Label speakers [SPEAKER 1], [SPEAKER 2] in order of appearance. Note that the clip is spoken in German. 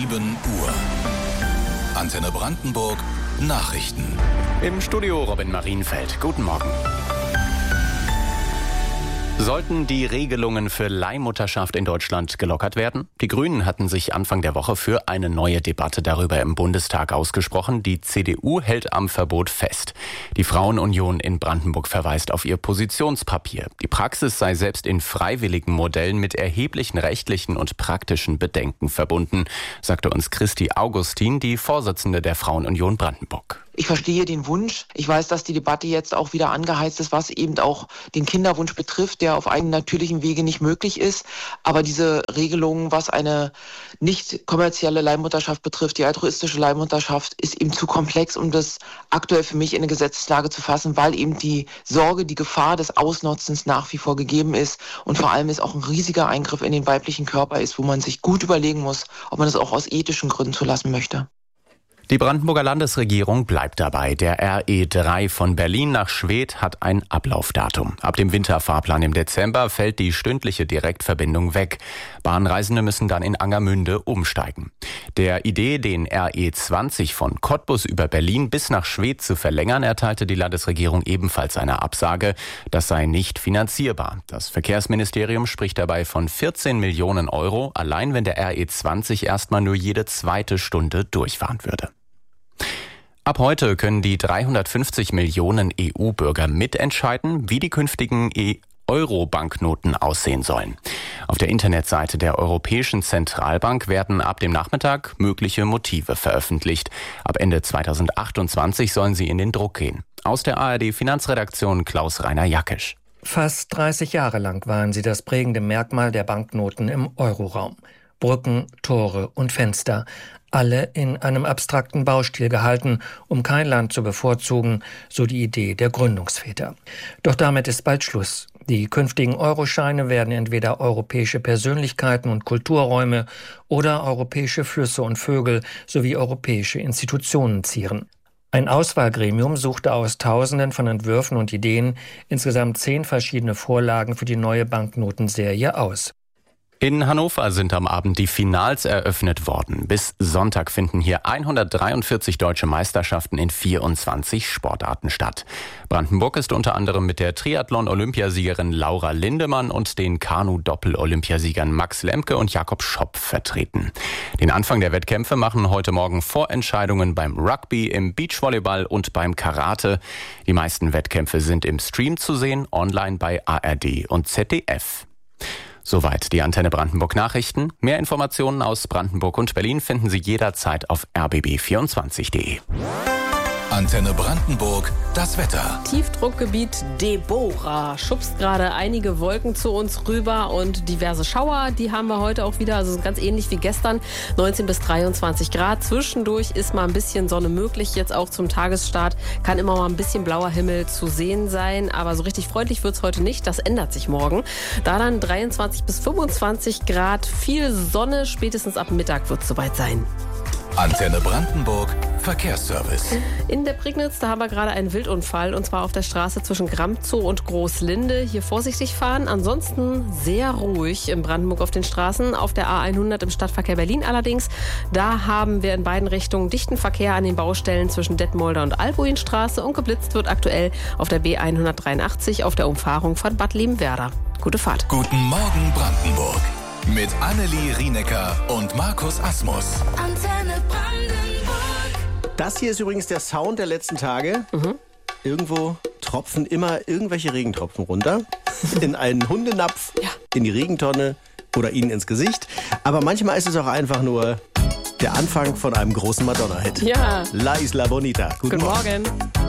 [SPEAKER 1] 7 Uhr. Antenne Brandenburg Nachrichten.
[SPEAKER 2] Im Studio Robin Marienfeld. Guten Morgen. Sollten die Regelungen für Leihmutterschaft in Deutschland gelockert werden? Die Grünen hatten sich Anfang der Woche für eine neue Debatte darüber im Bundestag ausgesprochen. Die CDU hält am Verbot fest. Die Frauenunion in Brandenburg verweist auf ihr Positionspapier. Die Praxis sei selbst in freiwilligen Modellen mit erheblichen rechtlichen und praktischen Bedenken verbunden, sagte uns Christi Augustin, die Vorsitzende der Frauenunion Brandenburg.
[SPEAKER 3] Ich verstehe den Wunsch. Ich weiß, dass die Debatte jetzt auch wieder angeheizt ist, was eben auch den Kinderwunsch betrifft, der auf einem natürlichen Wege nicht möglich ist. Aber diese Regelung, was eine nicht kommerzielle Leihmutterschaft betrifft, die altruistische Leihmutterschaft, ist eben zu komplex, um das aktuell für mich in eine Gesetzeslage zu fassen, weil eben die Sorge, die Gefahr des Ausnutzens nach wie vor gegeben ist. Und vor allem ist auch ein riesiger Eingriff in den weiblichen Körper ist, wo man sich gut überlegen muss, ob man das auch aus ethischen Gründen zulassen möchte.
[SPEAKER 2] Die Brandenburger Landesregierung bleibt dabei. Der RE3 von Berlin nach Schwedt hat ein Ablaufdatum. Ab dem Winterfahrplan im Dezember fällt die stündliche Direktverbindung weg. Bahnreisende müssen dann in Angermünde umsteigen. Der Idee, den RE20 von Cottbus über Berlin bis nach Schwedt zu verlängern, erteilte die Landesregierung ebenfalls eine Absage. Das sei nicht finanzierbar. Das Verkehrsministerium spricht dabei von 14 Millionen Euro, allein wenn der RE20 erstmal nur jede zweite Stunde durchfahren würde. Ab heute können die 350 Millionen EU-Bürger mitentscheiden, wie die künftigen Euro-Banknoten aussehen sollen. Auf der Internetseite der Europäischen Zentralbank werden ab dem Nachmittag mögliche Motive veröffentlicht. Ab Ende 2028 sollen sie in den Druck gehen. Aus der ARD-Finanzredaktion Klaus-Rainer Jackisch.
[SPEAKER 4] Fast 30 Jahre lang waren sie das prägende Merkmal der Banknoten im Euroraum. Brücken, Tore und Fenster, alle in einem abstrakten Baustil gehalten, um kein Land zu bevorzugen, so die Idee der Gründungsväter. Doch damit ist bald Schluss. Die künftigen Euroscheine werden entweder europäische Persönlichkeiten und Kulturräume oder europäische Flüsse und Vögel sowie europäische Institutionen zieren. Ein Auswahlgremium suchte aus Tausenden von Entwürfen und Ideen insgesamt 10 verschiedene Vorlagen für die neue Banknotenserie aus.
[SPEAKER 2] In Hannover sind am Abend die Finals eröffnet worden. Bis Sonntag finden hier 143 deutsche Meisterschaften in 24 Sportarten statt. Brandenburg ist unter anderem mit der Triathlon-Olympiasiegerin Laura Lindemann und den Kanu-Doppel-Olympiasiegern Max Lemke und Jakob Schopp vertreten. Den Anfang der Wettkämpfe machen heute Morgen Vorentscheidungen beim Rugby, im Beachvolleyball und beim Karate. Die meisten Wettkämpfe sind im Stream zu sehen, online bei ARD und ZDF. Soweit die Antenne Brandenburg Nachrichten. Mehr Informationen aus Brandenburg und Berlin finden Sie jederzeit auf rbb24.de.
[SPEAKER 1] Antenne Brandenburg, das Wetter.
[SPEAKER 5] Tiefdruckgebiet Deborah schubst gerade einige Wolken zu uns rüber und diverse Schauer, die haben wir heute auch wieder, also ganz ähnlich wie gestern, 19 bis 23 Grad. Zwischendurch ist mal ein bisschen Sonne möglich, jetzt auch zum Tagesstart kann immer mal ein bisschen blauer Himmel zu sehen sein, aber so richtig freundlich wird's heute nicht, das ändert sich morgen. Da dann 23 bis 25 Grad, viel Sonne, spätestens ab Mittag wird's soweit sein.
[SPEAKER 1] Antenne Brandenburg Verkehrsservice.
[SPEAKER 5] In der Prignitz, da haben wir gerade einen Wildunfall und zwar auf der Straße zwischen Gramzow und Großlinde. Hier vorsichtig fahren, ansonsten sehr ruhig in Brandenburg auf den Straßen. Auf der A100 im Stadtverkehr Berlin allerdings, da haben wir in beiden Richtungen dichten Verkehr an den Baustellen zwischen Detmolder und Albuinstraße und geblitzt wird aktuell auf der B183 auf der Umfahrung von Bad Liebenwerda. Gute Fahrt.
[SPEAKER 1] Guten Morgen Brandenburg. Mit Annelie Rienecker und Markus Asmus.
[SPEAKER 6] Antenne Brandenburg.
[SPEAKER 7] Das hier ist übrigens der Sound der letzten Tage. Irgendwo tropfen immer irgendwelche Regentropfen runter. In einen Hundenapf, in die Regentonne oder ihnen ins Gesicht. Aber manchmal ist es auch einfach nur der Anfang von einem großen Madonna-Hit.
[SPEAKER 5] Ja.
[SPEAKER 7] La Isla Bonita.
[SPEAKER 5] Guten Morgen.